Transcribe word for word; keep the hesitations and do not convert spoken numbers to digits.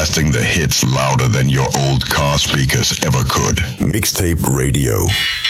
blasting the hits louder than your old car speakers ever could. Mixtape Radio.